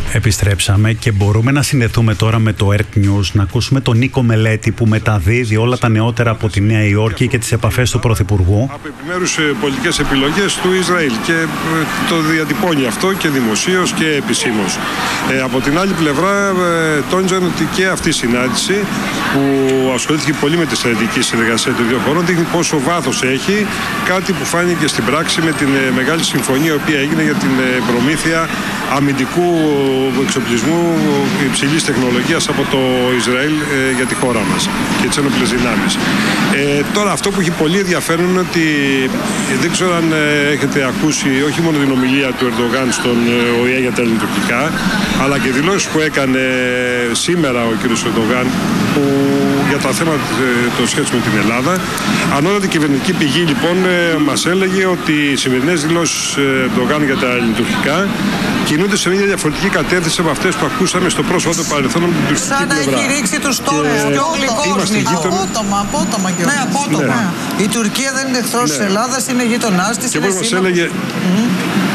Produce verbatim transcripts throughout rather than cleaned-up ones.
Επιστρέψαμε και μπορούμε να συνδεθούμε τώρα με το Earth News, να ακούσουμε τον Νίκο Μελέτη που μεταδίδει όλα τα νεότερα από τη Νέα Υόρκη και τις επαφές του Πρωθυπουργού. Από επιμέρους πολιτικές επιλογές του Ισραήλ και το διατυπώνει αυτό και δημοσίως και επισήμως. Ε, από την άλλη πλευρά ε, τόνιζαν ότι και αυτή η συνάντηση που ασχολήθηκε πολύ με τη στρατηγική συνεργασία των δύο χωρών δείχνει πόσο βάθος έχει, κάτι που φάνηκε στην πράξη με την ε, μεγάλη συμφωνία η οποία έγινε για την ε, προμήθεια αμυντικού εξοπλισμού υψηλής τεχνολογίας από το Ισραήλ ε, για τη χώρα μας και τις ενόπλες δυνάμεις. Ε, τώρα αυτό που έχει πολύ ενδιαφέρον είναι ότι ε, δεν ξέρω αν ε, έχετε ακούσει όχι μόνο την ομιλία του Ερντογάν στον ε, Ο Ε Ε για τα ελληνοτουρκικά, αλλά και δηλώσεις που έκανε ε, σήμερα ο κ. Ερντογάν που, για τα θέματα ε, των σχέσεων με την Ελλάδα. Ανώτατη κυβερνητική πηγή λοιπόν ε, μας έλεγε ότι οι σημερινές δηλώσεις ε, Ερντογάν για τα ελληνοτουρκικά κινούνται σε μια διαφορετική κατεύθυνση από αυτές που ακούσαμε στο πρόσφατο παρελθόν από την τουρκική πλευρά. Σαν να έχει ρίξει τους τόρους και όλοι οι κόσμοι. Απότομα, απότομα και ναι, απότομα. Ναι. Η Τουρκία δεν είναι εχθρός ναι. της Ελλάδας, είναι γείτονάς της. Και όπως μας έλεγε... Mm-hmm.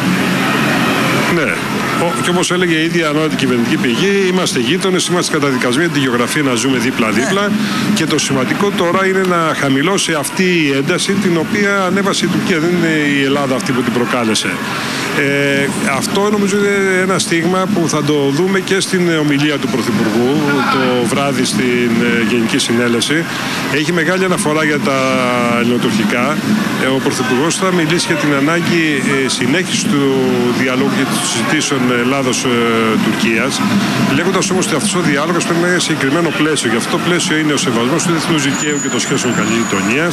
Ναι. Και όπως έλεγε η ίδια ανώτατη κυβερνητική πηγή, είμαστε γείτονες, είμαστε καταδικασμένοι τη γεωγραφία να ζούμε δίπλα-δίπλα. Ναι. Και το σημαντικό τώρα είναι να χαμηλώσει αυτή η ένταση την οποία ανέβασε η Τουρκία. Δεν είναι η Ελλάδα αυτή που την προκάλεσε. Ε, αυτό νομίζω είναι ένα στίγμα που θα το δούμε και στην ομιλία του Πρωθυπουργού το βράδυ στην Γενική Συνέλευση. Έχει μεγάλη αναφορά για τα ελληνοτουρκικά. Ε, ο Πρωθυπουργός θα μιλήσει για την ανάγκη ε, συνέχιση του διαλόγου και των συζητήσεων Ελλάδος-Τουρκίας, λέγοντας όμως ότι αυτός ο διάλογος πρέπει να είναι συγκεκριμένο πλαίσιο. Γι' αυτό το πλαίσιο είναι ο σεβασμός του διεθνούς δικαίου και των σχέσεων καλής γειτονίας,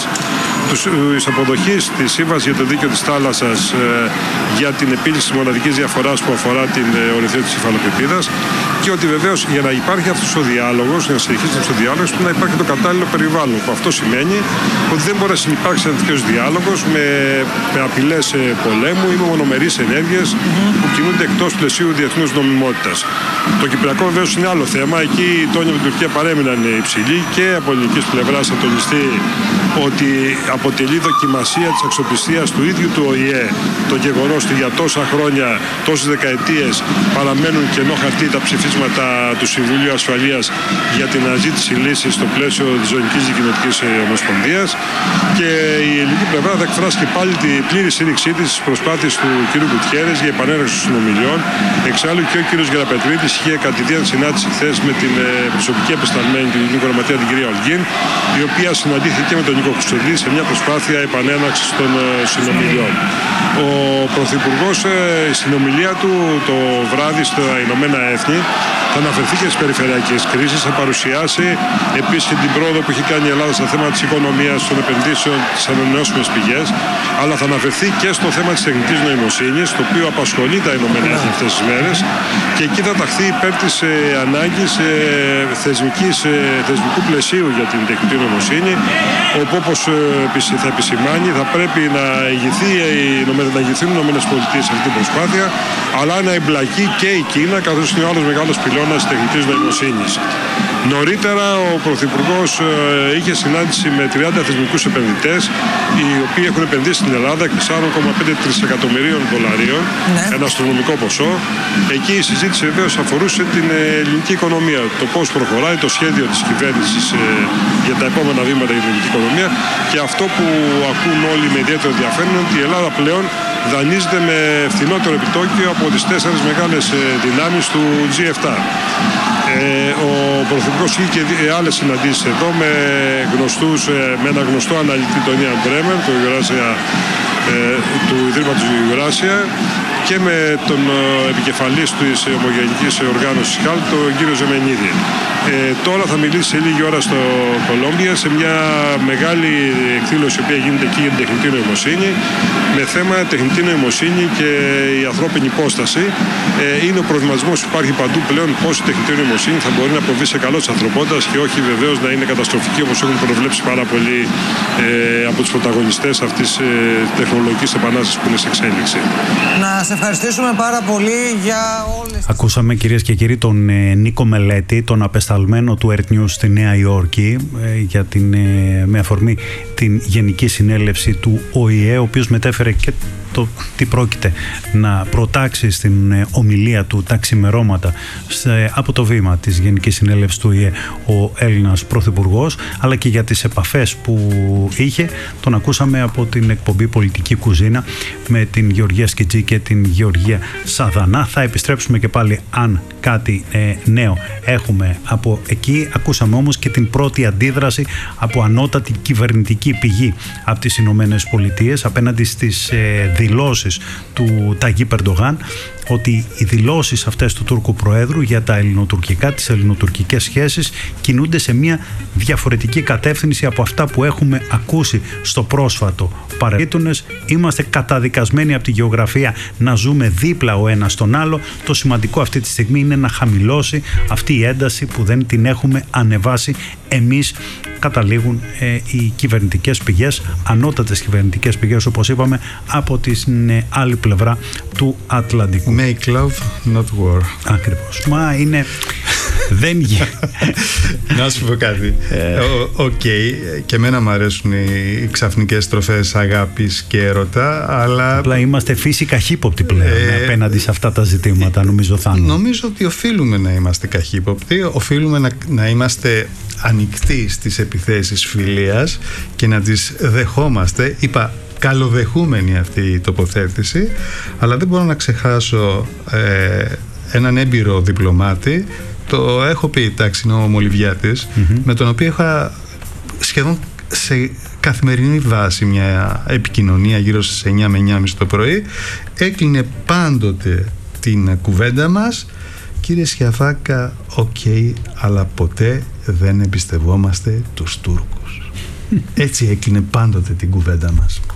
της αποδοχής της Σύμβασης για το Δίκαιο της Θάλασσας ε, για την επίλυση της μοναδικής διαφοράς που αφορά την ε, οριοθέτηση υφαλοκρηπίδας και ότι βεβαίως για να υπάρχει αυτός ο διάλογος, για να συνεχίσει αυτός ο διάλογος, πρέπει να υπάρχει το κατάλληλο περιβάλλον. Που αυτό σημαίνει ότι δεν μπορεί να συνυπάρξει ένα τέτοιο διάλογος με, με απειλές ε, πολέμου ή με μονομερείς ενέργειες mm-hmm. που κινούνται εκτός πλαισίου διεθνούς νομιμότητας. Το Κυπριακό βεβαίως είναι άλλο θέμα. Εκεί οι τόνοι με την Τουρκία παρέμειναν υψηλοί και από ελληνικής πλευράς θα τονιστεί ότι αποτελεί δοκιμασία της αξιοπιστίας του ίδιου του Ο Ε Ε το γεγονός ότι για τόσα χρόνια, τόσες δεκαετίες παραμένουν κενό χαρτί τα ψηφίσματα του Συμβουλίου Ασφαλείας για την αναζήτηση λύσης στο πλαίσιο της Ζωνικής Δικοινοτικής Ομοσπονδίας και η ελληνική πλευρά θα εκφράσει και πάλι την πλήρη στήριξή της στις προσπάθειες του κ. Γκουτιέρες για επανέναρξη των συνομιλιών. Εξάλλου και ο κ. Γεραπετρίτης είχε κατηδίαν συνάντηση χθες με την προσωπική επεσταλμένη του Γενικού Γραμματέα την κυρία Ολγίν, η οποία συναντήθηκε με τον Νίκο Κουστελή σε μια προσπάθεια επανέναρξης των συνομιλιών. Ο Πρωθυπουργός στην ομιλία του το βράδυ στα Ηνωμένα Έθνη θα αναφερθεί και στις περιφερειακές κρίσεις, θα παρουσιάσει επίσης και την πρόοδο που έχει κάνει η Ελλάδα στα θέματα της οικονομίας, των επενδύσεων, τις ανανεώσιμες πηγές, αλλά θα αναφερθεί και στο θέμα της τεχνητής νοημοσύνης, το οποίο απασχολεί τα Ηνωμένα Έθνη αυτές τις μέρες και εκεί θα ταχθεί υπέρ της ε, ανάγκης ε, θεσμικής, ε, θεσμικού πλαισίου για την τεχνητή νοημοσύνη, όπου όπως ε, θα επισημάνει θα πρέπει να ηγηθεί να ηγηθούν οι ΗΠΑ σε αυτή την προσπάθεια, αλλά να εμπλακεί και η Κίνα, καθώς είναι ο άλλος μεγάλος πυλώνας της τεχνητής νοημοσύνης. Νωρίτερα ο Πρωθυπουργός ε, είχε συνάντηση με τριάντα θεσμικούς επενδυτές, οι οποίοι έχουν επενδύσει στην Ελλάδα τέσσερα κόμμα πέντε τρισεκατομμυρίων δολαρίων, ναι. ένα αστρονομικό ποσό. Εκεί η συζήτηση βεβαίως αφορούσε την ε, ελληνική οικονομία, το πώς προχωράει το σχέδιο της κυβέρνησης ε, για τα επόμενα βήματα για την ελληνική οικονομία και αυτό που ακούν όλοι με ιδιαίτερο ενδιαφέρον είναι ότι η Ελλάδα πλέον δανείζεται με φθηνότερο επιτόκιο από τις τέσσερις μεγάλες ε, δυνάμεις του τζι επτά. Ε, ο Πρωθυπουργός είχε και άλλες συναντήσεις εδώ με, γνωστούς, με ένα γνωστό αναλυτή, τον Ιαν Μπρέμερ, του, Eurasia, ε, του Ιδρύματος Eurasia, και με τον ε, επικεφαλής της ομογενικής οργάνωσης ΧΑΛ, τον κύριο Ζεμενίδη. Ε, τώρα θα μιλήσει σε λίγη ώρα στο Κολόμπια σε μια μεγάλη εκδήλωση η οποία γίνεται εκεί για την τεχνητή νοημοσύνη, με θέμα τεχνητή νοημοσύνη και η ανθρώπινη υπόσταση. Ε, είναι ο προβληματισμός που υπάρχει παντού πλέον πώς η τεχνητή νοημοσύνη θα μπορεί να προβεί σε καλό της ανθρωπότητας και όχι βεβαίως να είναι καταστροφική όπως έχουν προβλέψει πάρα πολλοί ε, από τους πρωταγωνιστές αυτής της ε, τεχνολογικής επανάστασης που είναι σε εξέλιξη. Να σε ευχαριστήσουμε πάρα πολύ για όλες τις... Ακούσαμε κυρίες και κύριοι τον ε, Νίκο Μελέτη, τον απεσταλμένο του Earth News στη Νέα Υόρκη ε, για την, ε, με αφορμή την Γενική Συνέλευση του Ο Ε Ε, ο οποίος μετέφερε και το τι πρόκειται να προτάξει στην ομιλία του τα ξημερώματα σε, από το βήμα της Γενικής Συνέλευσης του ΙΕ ο Έλληνας Πρωθυπουργός, αλλά και για τις επαφές που είχε. Τον ακούσαμε από την εκπομπή Πολιτική Κουζίνα με την Γεωργία Σκιτζή και την Γεωργία Σαδανά. Θα επιστρέψουμε και πάλι αν κάτι ε, νέο έχουμε από εκεί. Ακούσαμε όμως και την πρώτη αντίδραση από ανώτατη κυβερνητική πηγή από τις Ηνωμένες Πολιτείες απέναντι στις ε, δηλώσεις του Ταγίπ Ερντογάν, ότι οι δηλώσεις αυτές του Τούρκου Προέδρου για τα ελληνοτουρκικά, τις ελληνοτουρκικές σχέσεις κινούνται σε μια διαφορετική κατεύθυνση από αυτά που έχουμε ακούσει στο πρόσφατο παρελθόν. Είμαστε καταδικασμένοι από τη γεωγραφία να ζούμε δίπλα ο ένας στον άλλο. Το σημαντικό αυτή τη στιγμή είναι να χαμηλώσει αυτή η ένταση που δεν την έχουμε ανεβάσει εμείς, καταλήγουν ε, οι κυβερνητικές πηγές, ανώτατες κυβερνητικές πηγές, όπως είπαμε, από την ε, άλλη πλευρά του Ατλαντικού. Make love, not war. Ακριβώς. Μα είναι... δεν γίνεται. Να σου πω κάτι. Οκ, okay, και εμένα μου αρέσουν οι ξαφνικές στροφές αγάπης και έρωτα, αλλά... απλά είμαστε φύση καχύποπτοι πλέον ε, απέναντι σε αυτά τα ζητήματα, νομίζω θα είναι. Νομίζω ότι οφείλουμε να είμαστε καχύποπτοι, οφείλουμε να, να είμαστε ανοιχτοί στις επιθέσεις φιλίας και να τις δεχόμαστε. Είπα καλοδεχούμενη αυτή η τοποθέτηση, αλλά δεν μπορώ να ξεχάσω ε, έναν έμπειρο διπλωμάτη. Το έχω πει, τάξη, είναι ο Μολυβιάτης, mm-hmm. με τον οποίο είχα σχεδόν σε καθημερινή βάση μια επικοινωνία γύρω στις εννιά με εννιά και μισή το πρωί. Έκλεινε πάντοτε την κουβέντα μας: κύριε Σιαφάκα, οκ, okay, αλλά ποτέ δεν εμπιστευόμαστε τους Τούρκους. Έτσι έκλεινε πάντοτε την κουβέντα μας.